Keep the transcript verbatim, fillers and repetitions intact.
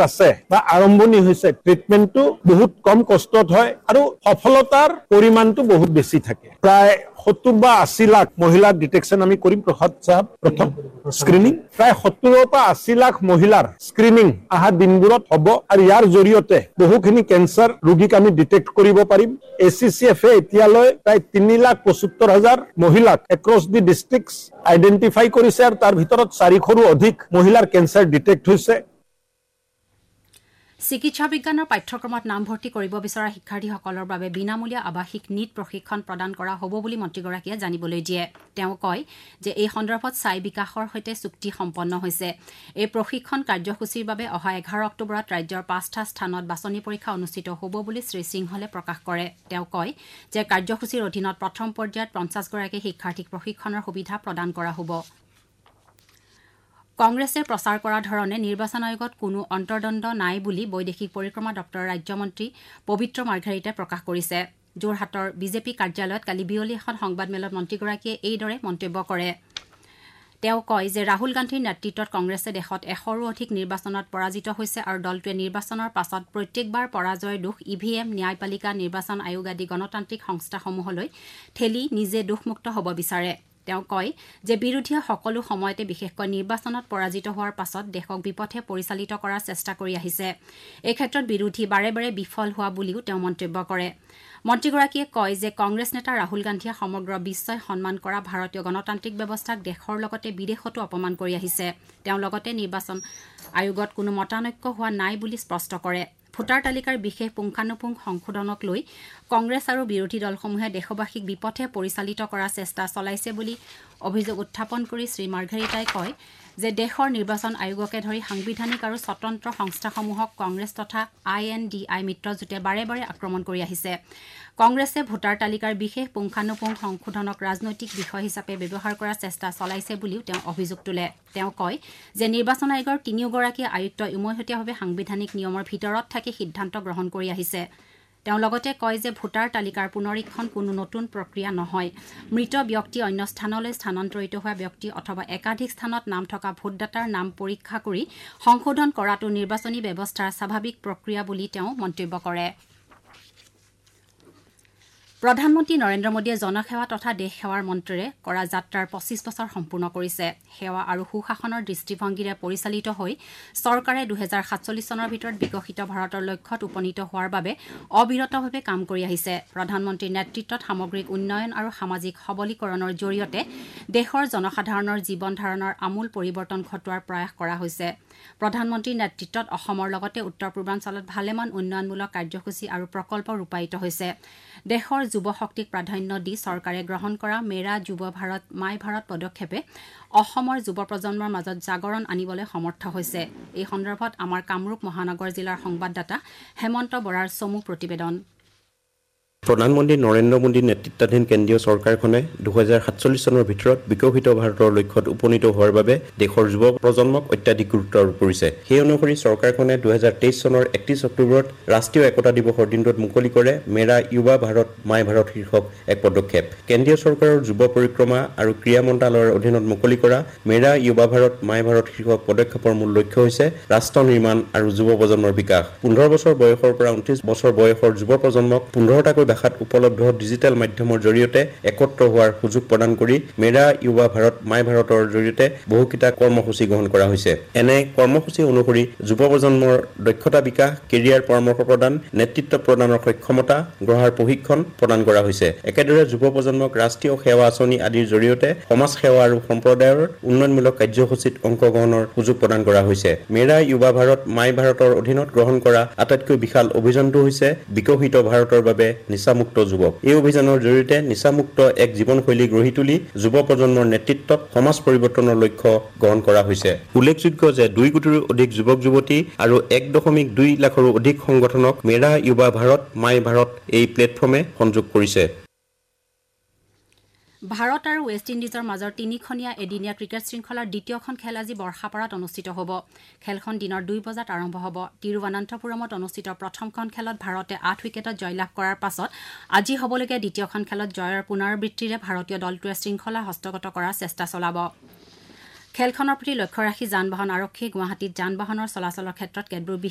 আছে বা আৰম্ভণি হৈছে ট্ৰিটমেন্টটো বহুত কম কষ্টত হয় আৰু সফলতাৰ পৰিমাণটো বহুত বেছি থাকে প্ৰায় সত্তৰ বা আশী লাখ মহিলাৰ ডিটেকশন আমি কৰিম প্ৰসাদ সাহেব প্ৰথম স্ক্ৰিনিং প্ৰায় সত্তৰ পৰা আশী লাখ মহিলাৰ স্ক্ৰিনিং আহা দিনবোৰত হ'ব আৰু ইয়াৰ জৰিয়তে বহুখিনি কেন্সাৰ ৰোগীক আমি ডিটেক্ট কৰিব পাৰিম এচিচিএফ এ এতিয়ালৈ প্ৰায় তিনি লাখ পঁচত্তৰ হাজাৰ মহিলাক এক্ৰছ দি ডিষ্ট্ৰিক্টছ আইডেন্টিফাই কৰিছে আৰু তাৰ ভিতৰত চাৰিশৰো অধিক মহিলাৰ কেন্সাৰ ডিটেক্ট হৈছে চিকিৎসা বিজ্ঞানৰ পাঠ্যক্ৰমত নামভৰ্তি কৰিব বিচৰা শিক্ষাৰ্থীসকলৰ বাবে বিনামূলীয়া আৱাসিক নীট প্ৰশিক্ষণ প্ৰদান কৰা হ'ব বুলি মন্ত্ৰীগৰাকীয়ে জানিবলৈ দিয়ে তেওঁ কয় যে এই সন্দৰ্ভত চাই বিকাশৰ সৈতে চুক্তি সম্পন্ন হৈছে এই প্ৰশিক্ষণ কাৰ্যসূচীৰ বাবে অহা এঘাৰ অক্টোবৰত ৰাজ্যৰ পাঁচটা স্থানত বাছনি পৰীক্ষা অনুষ্ঠিত হ'ব বুলি শ্ৰী সিংহলে প্ৰকাশ কৰে তেওঁ কয় যে কাৰ্যসূচীৰ অধীনত প্ৰথম পৰ্যায়ত পঞ্চাছ গৰাকী শিক্ষাৰ্থীক প্ৰশিক্ষণৰ সুবিধা প্ৰদান কৰা হ'ব কংগ্ৰেছে প্ৰচাৰ কৰা ধৰণে নিৰ্বাচন আয়োগত কোনো অন্তৰ্দ্বন্দ্ব নাই বুলি বৈদেশিক পৰিক্ৰমা দপ্তৰৰ ৰাজ্যমন্ত্ৰী পবিত্ৰ মাৰ্ঘাৰিটাই প্ৰকাশ কৰিছে যোৰহাটৰ বিজেপি কাৰ্যালয়ত কালি বিয়লি এখন সংবাদমেলত মন্ত্ৰীগৰাকীয়ে এইদৰে মন্তব্য কৰে তেওঁ কয় যে ৰাহুল গান্ধীৰ নেতৃত্বত কংগ্ৰেছে দেশত এশৰো অধিক নিৰ্বাচনত পৰাজিত হৈছে আৰু দলটোৱে নিৰ্বাচনৰ পাছত প্ৰত্যেকবাৰ পৰাজয়ৰ দোষ ই ভি এম ন্যায়পালিকা নিৰ্বাচন আয়োগ আদি গণতান্ত্ৰিক সংস্থাসমূহলৈ ঠেলি নিজে দোষমুক্ত হ'ব বিচাৰে তেওঁ কয় যে বিৰোধীয়ে সকলো সময়তে বিশেষকৈ নিৰ্বাচনত পৰাজিত হোৱাৰ পাছত দেশক বিপথে পৰিচালিত কৰাৰ চেষ্টা কৰি আহিছে এই ক্ষেত্ৰত বিৰোধী বাৰে বাৰে বিফল হোৱা বুলিও তেওঁ মন্তব্য কৰে মন্ত্ৰীগৰাকীয়ে কয় যে কংগ্ৰেছ নেতা ৰাহুল গান্ধীয়ে সমগ্ৰ বিশ্বই সন্মান কৰা ভাৰতীয় গণতান্ত্ৰিক ব্যৱস্থাক দেশৰ লগতে বিদেশতো অপমান কৰি আহিছে তেওঁ লগতে নিৰ্বাচন আয়োগত কোনো মতানৈক্য হোৱা নাই বুলি স্পষ্ট কৰে ভোটাৰ তালিকাৰ বিশেষ পুংখানুপুংখ সংশোধনক লৈ কংগ্ৰেছ আৰু বিৰোধী দলসমূহে দেশবাসীক বিপথে পৰিচালিত কৰাৰ চেষ্টা চলাইছে বুলি অভিযোগ উত্থাপন কৰি শ্ৰী মাৰ্ঘাৰিটাই কয় যে দেশৰ নিৰ্বাচন আয়োগকে ধৰি সাংবিধানিক আৰু স্বতন্ত্ৰ সংস্থাসমূহক কংগ্ৰেছ তথা আই এন ডি আই মিত্ৰজোঁটে বাৰে বাৰে আক্ৰমণ কৰি আহিছে কংগ্ৰেছে ভোটাৰ তালিকাৰ বিশেষ পুংখানুপুংখ সংশোধনক ৰাজনৈতিক বিষয় হিচাপে ব্যৱহাৰ কৰাৰ চেষ্টা চলাইছে বুলিও তেওঁ অভিযোগ তোলে তেওঁ কয় যে নিৰ্বাচন আয়োগৰ তিনিওগৰাকী আয়ুক্ত উমৈহতীয়াভাৱে সাংবিধানিক নিয়মৰ ভিতৰত থাকি সিদ্ধান্ত গ্ৰহণ কৰি আহিছে তেওঁ লগতে কয় যে ভোটাৰ তালিকাৰ পুনৰীক্ষণ কোনো নতুন প্ৰক্ৰিয়া নহয় মৃত ব্যক্তি অন্য স্থানলৈ স্থানান্তৰিত হোৱা ব্যক্তি অথবা একাধিক স্থানত নাম থকা ভোটদাতাৰ নাম পৰীক্ষা কৰি সংশোধন কৰাটো নিৰ্বাচনী ব্যৱস্থাৰ স্বাভাৱিক প্ৰক্ৰিয়া বুলি তেওঁ মন্তব্য কৰে প্ৰধানমন্ত্ৰী নৰেন্দ্ৰ মোদীয়ে জনসেৱা তথা দেশ সেৱাৰ মন্ত্ৰেৰে কৰা যাত্ৰাৰ পঁচিছ বছৰ সম্পূৰ্ণ কৰিছে সেৱা আৰু সুশাসনৰ দৃষ্টিভংগীৰে পৰিচালিত হৈ চৰকাৰে দুহেজাৰ সাতচল্লিছ চনৰ ভিতৰত বিকশিত ভাৰতৰ লক্ষ্যত উপনীত হোৱাৰ বাবে অবিৰতভাৱে কাম কৰি আহিছে প্ৰধানমন্ত্ৰীৰ নেতৃত্বত সামগ্ৰিক উন্নয়ন আৰু সামাজিক সবলীকৰণৰ জৰিয়তে দেশৰ জনসাধাৰণৰ জীৱন ধাৰণৰ আমূল পৰিৱৰ্তন ঘটোৱাৰ প্ৰয়াস কৰা হৈছে প্ৰধানমন্ত্ৰীৰ নেতৃত্বত অসমৰ লগতে উত্তৰ পূৰ্বাঞ্চলত ভালেমান উন্নয়নমূলক কাৰ্যসূচী আৰু প্ৰকল্প ৰূপায়িত হৈছে দেশৰ যুৱ শক্তিক প্ৰাধান্য দি চৰকাৰে গ্ৰহণ কৰা মেৰা যুৱ ভাৰত মাই ভাৰত পদক্ষেপে অসমৰ যুৱ প্ৰজন্মৰ মাজত জাগৰণ আনিবলৈ সমৰ্থ হৈছে এই সন্দৰ্ভত আমাৰ কামৰূপ মহানগৰ জিলাৰ সংবাদদাতা হেমন্ত বৰাৰ চমু প্ৰতিবেদন প্ৰধানমন্ত্ৰী নৰেন্দ্ৰ মোদীৰ নেতৃত্বাধীন কেন্দ্ৰীয় চৰকাৰখনে দুহেজাৰ সাতচল্লিছ চনৰ ভিতৰত বিকশিত ভাৰতৰ লক্ষ্যত উপনীত হোৱাৰ বাবে দেশৰ যুৱ প্ৰজন্মক অত্যাধিক গুৰুত্ব আৰোপ কৰিছে সেই অনুসৰি চৰকাৰখনে দুহেজাৰ তেইছ চনৰ একত্ৰিছ অক্টোবৰত ৰাষ্ট্ৰীয় একতা দিৱসৰ দিনটোত মুকলি কৰে মেৰা যুৱা ভাৰত মাই ভাৰত শীৰ্ষক এক পদক্ষেপ কেন্দ্ৰীয় চৰকাৰৰ যুৱ পৰিক্ৰমা আৰু ক্ৰীড়া মন্ত্ৰালয়ৰ অধীনত মুকলি কৰা মেৰা যুৱা ভাৰত মাই ভাৰত শীৰ্ষক পদক্ষেপৰ মূল লক্ষ্য হৈছে ৰাষ্ট্ৰ নিৰ্মাণ আৰু যুৱ প্ৰজন্মৰ বিকাশ পোন্ধৰ বছৰ বয়সৰ পৰা ঊনত্ৰিছ বছৰ বয়সৰ যুৱ প্ৰজন্মক পোন্ধৰটাকৈ ভাষাত উপলব্ধ ডিজিটেল মাধ্যমৰ জৰিয়তে একত্ৰ হোৱাৰ সুযোগ প্ৰদান কৰি মেৰা যুৱা ভাৰত মাই ভাৰতৰ জৰিয়তে বহুকেইটা কৰ্মসূচী গ্ৰহণ কৰা হৈছে এনে কৰ্মসূচী অনুসৰি যুৱ প্ৰজন্মৰ দক্ষতা বিকাশ কেৰিয়াৰ পৰামৰ্শ প্ৰদান নেতৃত্ব প্ৰদানৰ সক্ষমতা গ্ৰহণৰ প্ৰশিক্ষণ প্ৰদান কৰা হৈছে একেদৰে যুৱ প্ৰজন্মক ৰাষ্ট্ৰীয় সেৱা আঁচনি আদিৰ জৰিয়তে সমাজ সেৱা আৰু সম্প্ৰদায়ৰ উন্নয়নমূলক কাৰ্যসূচীত অংশগ্ৰহণৰ সুযোগ প্ৰদান কৰা হৈছে মেৰা যুৱা ভাৰত মাই ভাৰতৰ অধীনত গ্ৰহণ কৰা আটাইতকৈ বিশাল অভিযানটো হৈছে বিকশিত ভাৰতৰ বাবে নিচামুক্ত যুৱক এই অভিযানৰ জৰিয়তে নিচামুক্ত এক জীৱনশৈলী গঢ়ি তুলি যুৱ প্ৰজন্মৰ নেতৃত্বত সমাজ পৰিৱৰ্তনৰ লক্ষ্য গ্ৰহণ কৰা হৈছে উল্লেখযোগ্য যে দুই কোটিৰো অধিক যুৱক যুৱতী আৰু এক দশমিক দুই লাখৰো অধিক সংগঠনক মেৰা যুৱা ভাৰত মাই ভাৰত এই প্লেটফৰ্মে সংযোগ কৰিছে ভাৰত আৰু ৱেষ্ট ইণ্ডিজৰ মাজৰ তিনিখনীয়া এদিনীয়া ক্ৰিকেট শৃংখলাৰ দ্বিতীয়খন খেল আজি বৰ্ষাপাৰাত অনুষ্ঠিত হ'ব খেলখন দিনৰ দুই বজাত আৰম্ভ হ'ব তিৰুৱনন্তপুৰমত অনুষ্ঠিত প্ৰথমখন খেলত ভাৰতে আঠ উইকেটত জয়লাভ কৰাৰ পাছত আজি হ'বলগীয়া দ্বিতীয়খন খেলত জয়ৰ পুনৰাবৃত্তিৰে ভাৰতীয় দলটোৱে শৃংখলা হস্তগত কৰাৰ চেষ্টা চলাব খেলখনৰ প্ৰতি লক্ষ্য ৰাখি যান বাহন আৰক্ষীয়ে গুৱাহাটীত যান বাহনৰ চলাচলৰ ক্ষেত্ৰত কেতবোৰ